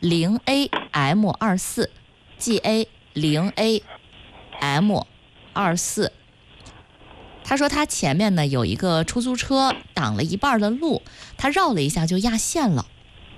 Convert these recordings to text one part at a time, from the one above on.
0AM24，GA0AM24。他说他前面呢有一个出租车挡了一半的路，他绕了一下就压线了。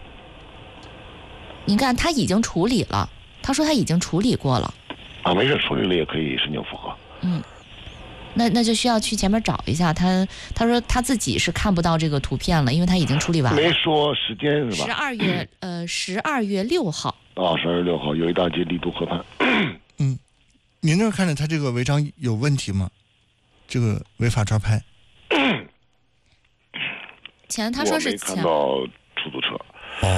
您看他已经处理了，他说他已经处理过了。 没事，处理了也可以申请复核。 那就需要去前面找一下他说他自己是看不到这个图片了，因为他已经处理完了。 没说时间是吧 ？12月6号。 12月6号有一大街力度河畔。 您这看着他这个违章有问题吗？这个违法抓拍？ 他说是我没看到出租车。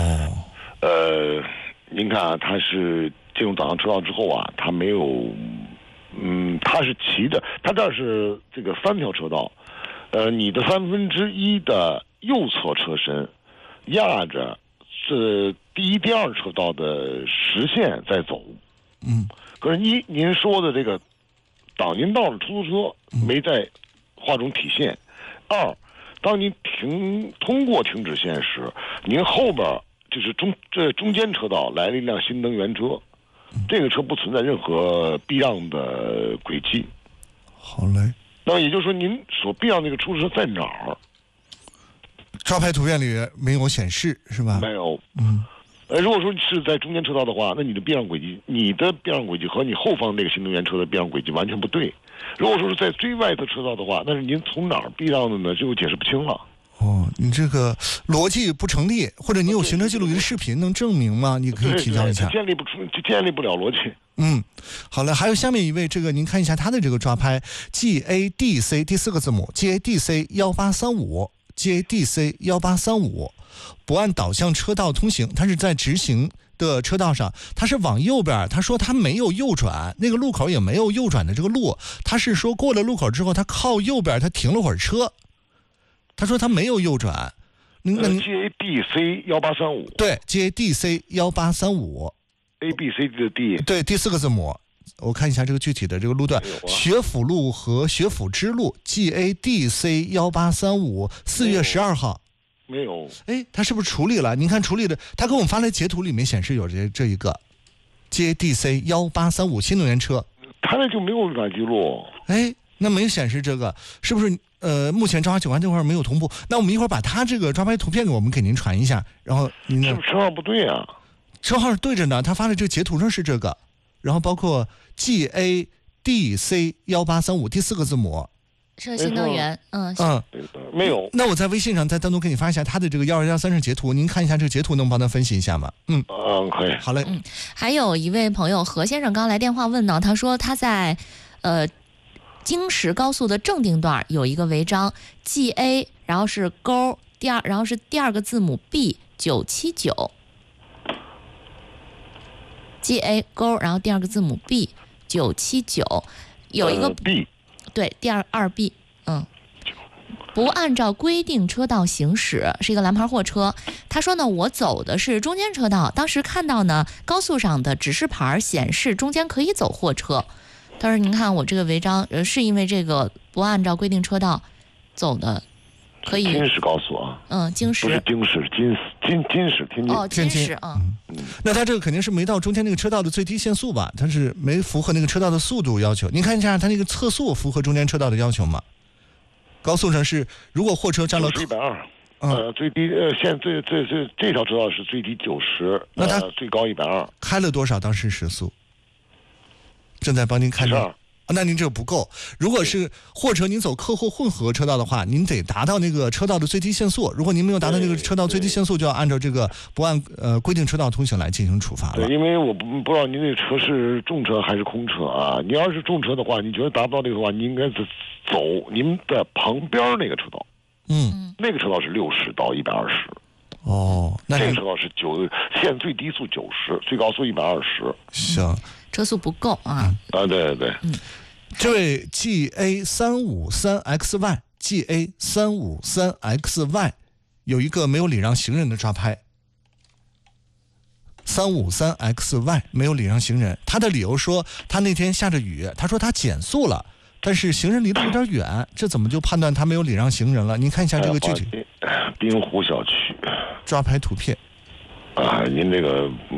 您看啊，他是进入导向车道之后啊，他没有，他是骑着，他这是这个3条车道，你的1/3的右侧车身压着是第1、第2车道的实线在走。可是您说的这个挡您道的出租车没在画中体现。2，当您通过停止线时，您后边就是中间车道来了一辆新能源车，这个车不存在任何避让的轨迹。 好嘞。 那么也就是说，您所避让那个出租车在哪儿？ 抓拍图片里没有显示是吧？ 没有。如果说是在中间车道的话，那你的避让轨迹和你后方那个新能源车的避让轨迹完全不对。如果说是在最外侧车道的话，那是您从哪儿避让的呢？这就解释不清了。 你这个逻辑不成立，或者你有行车记录仪的视频能证明吗？你可以提交一下。 建立不了逻辑。 好了，还有下面一位，这个您看一下他的这个抓拍 ，GADC 第4个字母 GADC1835，GADC1835，不按导向车道通行，他是在直行的车道上，他是往右边，他说他没有右转，那个路口也没有右转的这个路，他是说过了路口之后，他靠右边，他停了会儿车。他说他没有右转。 GADC1835。 对 ，GADC1835。ABCD 的 D。 对，第4个字母。我看一下这个具体的这个路段，学府路和学府支路 GADC1835，4月12号。 没有。 他是不是处理了？您看处理的，他给我们发来截图，里面显示有这一个 GADC1835新能源车。 他那就没有转记录。 那没显示这个，是不是？目前抓警官这块没有同步。那我们一会儿把他这个抓拍图片给您传一下，然后您是不是车号不对啊？ 车号是对着呢，他发的这个截图上是这个，然后包括 GADC1835第4个字母。 是新能源。 没有。 那我在微信上再单独给你发一下他的这个1213上截图，您看一下这个截图，能帮他分析一下吗？ 可以。 好嘞。 还有一位朋友何先生刚来电话问呢，他说他在京石高速的正定段有一个违章 GA， 然后是勾然后是第2个字母 B979， GA 勾然后第2个字母 B979， 有一个 B， 对，第2 B， 不按照规定车道行驶，是一个蓝牌货车。他说呢，我走的是中间车道，当时看到呢高速上的指示牌显示中间可以走货车。他说您看我这个违章是因为这个不按照规定车道走的，可以。 京石高速啊。 京石。 不是京石，金石，天津。 金石那他这个肯定是没到中间那个车道的最低限速吧？他是没符合那个车道的速度要求。您看一下他那个测速符合中间车道的要求吗？高速上是如果货车占了 120。最低现这条车道是最低90， 那他最高120。 开了多少当时时速？正在帮您看着。那您这个不够。如果是货车您走客货混合车道的话，您得达到那个车道的最低限速。如果您没有达到那个车道最低限速，就要按照这个不按规定车道通行来进行处罚了。 对，因为我不知道您那车是重车还是空车啊。你要是重车的话，你觉得达不到这个的话，你应该是走您的旁边那个车道。那个车道是60到120。那这个车道是限最低速90，最高速120。 行。 车速不够啊。 对。 这位 GA353XY 有一个没有礼让行人的抓拍。353XY 没有礼让行人，他的理由说他那天下着雨，他说他减速了，但是行人离得有点远，这怎么就判断他没有礼让行人了？您看一下这个具体。 滨湖小区抓拍图片。 您这个